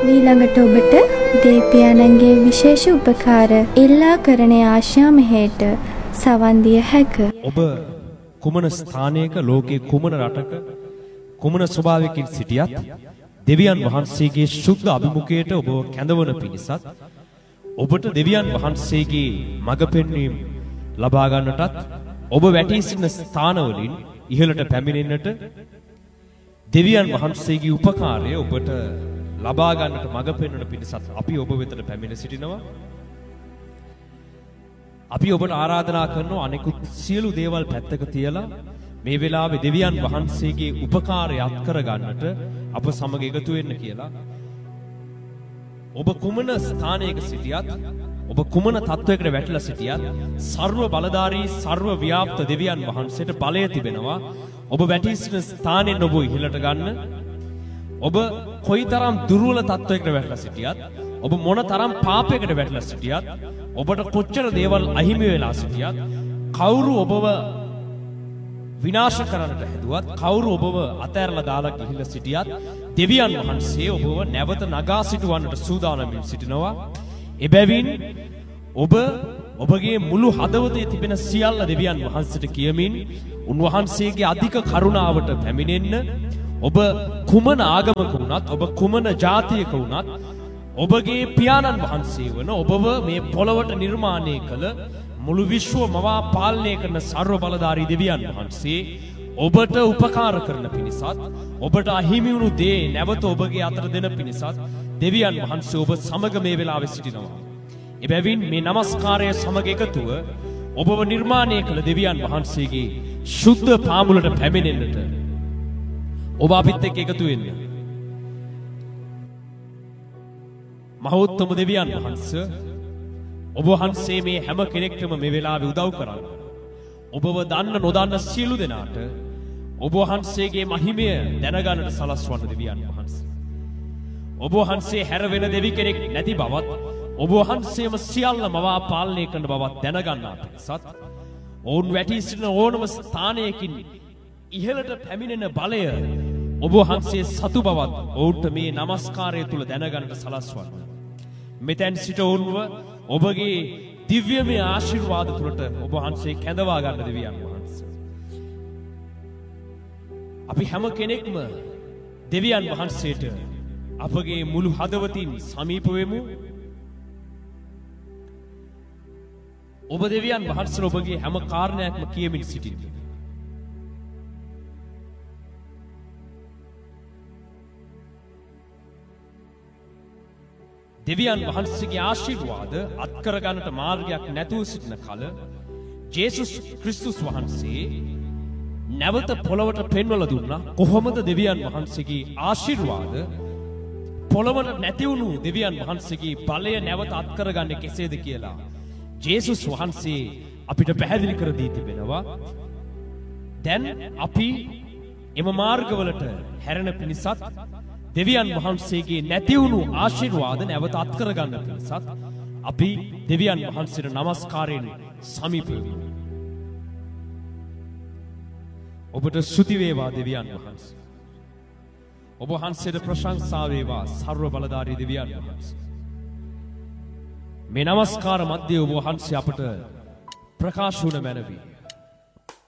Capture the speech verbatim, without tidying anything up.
මීළඟට ඔබට දේව්පියාණන්ගේ විශේෂ උපකාර ඉල්ලා කරන ආශා මෙහෙයට සවන් දිය හැක. ඔබ කුමන ස්ථානයක ලෝකේ කුමන රටක කුමන ස්වභාවයකින් සිටියත් දෙවියන් වහන්සේගේ ශුද්ධ අභිමුඛයට ඔබ කැඳවන පිණිසත් ඔබට දෙවියන් වහන්සේගේ මඟ පෙන්වීම ලබා ගන්නටත් ඔබ වැටී සිටින ස්ථානවලින් ඉහළට පැමිණෙන්නට දෙවියන් වහන්සේගේ උපකාරය ඔබට ලබා ගන්නට මඟ පෙන්වන පිණිසත් අපි ඔබ වෙතට පැමිණ සිටිනවා. අපි ඔබට ආරාධනා කරනවා අනෙකුත් සියලු දේවල් පැත්තක තියලා මේ වෙලාවේ දෙවියන් වහන්සේගේ උපකාරය අත්කර ගන්නට අප සමග එකතු වෙන්න කියලා. ඔබ කුමන ස්ථානයක සිටියත් ඔබ කුමන තත්වයකට වැටිලා සිටියත් ਸਰව බලධාරී ਸਰව ව්‍යාප්ත දෙවියන් වහන්සේට බලය තිබෙනවා. ඔබ වැටී සිටින ස්ථානෙන් ඔබ ඉහළට ගන්න. ඔබ කොයිතරම් දුර්වල තත්වයකට වැටලා සිටියත් ඔබ මොන තරම් පාපයකට වැටලා සිටියත් ඔබට කොච්චර දේවල් අහිමි වෙලා සිටියත් කවුරු ඔබව විනාශ කරන්නට හැදුවත් කවුරු ඔබව අතෑරලා දාලා ගිහිල්ලා සිටියත් දෙවියන් වහන්සේ ඔබව නැවත නගා සිටවන්නට සූදානම්ින් සිටිනවා. එබැවින් ඔබ ඔබගේ මුළු හදවතේ තිබෙන සියල්ල දෙවියන් වහන්සේට කියමින් උන්වහන්සේගේ අධික කරුණාවට පැමිණෙන්න. ඔබ කුමන ආගමක වුණත් ඔබ කුමන ජාතියක වුණත් ඔබගේ පියාණන් වහන්සේ වන ඔබව මේ පොළවට නිර්මාණය කළ මුළු විශ්ව මවා පාලනය කරන ਸਰව බලධාරී දෙවියන් වහන්සේ ඔබට උපකාර කරන පිණිසත් ඔබට අහිමි වුණු දේ නැවත ඔබගේ අතට දෙන පිණිසත් දෙවියන් වහන්සේ ඔබ සමග මේ වෙලාවේ සිටිනවා. එබැවින් මේ নমස්කාරය සමග එකතුව ඔබව නිර්මාණය කළ දෙවියන් වහන්සේගේ ශුද්ධ පාමුලට පැමිණෙන්නට ඔබ අපිත් එක්ක එකතු වෙන්න. මහෞත්තම දෙවියන් වහන්සේ ඔබ වහන්සේ මේ හැම කෙනෙක්ටම මේ වෙලාවේ උදව් කරන්න. ඔබව දන්න නොදන්න සියලු දෙනාට ඔබ වහන්සේගේ මහිමය දැනගන්නට සලස්වන්න දෙවියන් වහන්සේ. ඔබ වහන්සේ හැර වෙන දෙවි කෙනෙක් නැති බවත් ඔබ වහන්සේම සියල්ල මවා පාලනය කරන බවත් දැනගන්නා පිණිසත් ඔවුන් වැටී සිටින ඕනම ස්ථානයකින් ඉහළට පැමිණෙන බලය ඔබ වහන්සේ සතු බවත් ඔවුන්ට මේ নমස්කාරය තුල දැනගන්නට සලස්වන්න. මෙතෙන් සිට ඔවුන්ව ඔබගේ දිව්‍යමය ආශිර්වාද තුලට ඔබ වහන්සේ කැඳවා ගන්න දෙවියන් වහන්සේ. අපි හැම කෙනෙක්ම දෙවියන් වහන්සේට අපගේ මුළු හදවතින් සමීප වෙමු. ඔබ දෙවියන් වහන්සේ ඔබගේ හැම කාරණයක්ම කියමින් සිටින්න. දෙවියන් වහන්සේගේ ආශිර්වාද අත්කර ගන්නට මාර්ගයක් නැතුව සිටින කල ජේසුස් ක්‍රිස්තුස් වහන්සේ නැවත පොළවට පෙන්වලා දුන්නා කොහොමද දෙවියන් වහන්සේගේ ආශිර්වාද පොළවට නැති වුණු දෙවියන් වහන්සේගේ බලය නැවත අත්කර ගන්නේ කෙසේද කියලා ජේසුස් වහන්සේ අපිට පැහැදිලි කර දී තිබෙනවා. දැන් අපි එම මාර්ගවලට හැරෙන පිණිසත් දෙවියන් වහන්සේගේ නැති වුණු ආශිර්වාද නැවත අත්කර ගන්න පිණිසත් අපි දෙවියන් වහන්සේට নমස්කාරයෙන් සමීප වෙමු. ඔබට ස්තුති වේවා දෙවියන් වහන්සේ. ඔබ වහන්සේට ප්‍රශංසා වේවා ਸਰව බලධාරී දෙවියන් වහන්සේ. මේ নমස්කාර මැද්දේ ඔබ වහන්සේ අපට ප්‍රකාශ වුණ මැනවි.